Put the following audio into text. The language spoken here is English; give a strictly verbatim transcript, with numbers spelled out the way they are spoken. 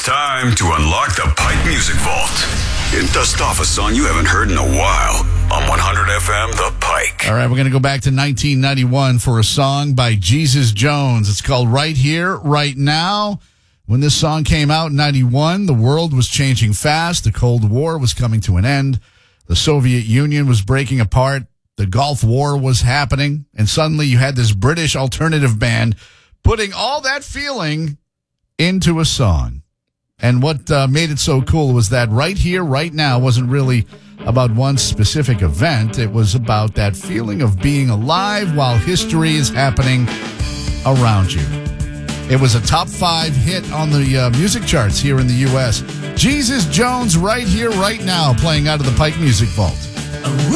time to unlock the Pike Music Vault and dust off a song you haven't heard in a while on one hundred F M The Pike. All right, we're going to go back to nineteen ninety-one for a song by Jesus Jones. It's called Right Here, Right Now. When this song came out in ninety-one, the world was changing fast. The Cold War was coming to an end. The Soviet Union was breaking apart. The Gulf War was happening. And suddenly you had this British alternative band putting all that feeling into a song. And what uh, made it so cool was that Right Here, Right Now wasn't really about one specific event. It was about that feeling of being alive while history is happening around you. It was a top five hit on the uh, music charts here in the U S. Jesus Jones, Right Here, Right Now, playing out of the Pike Music Vault.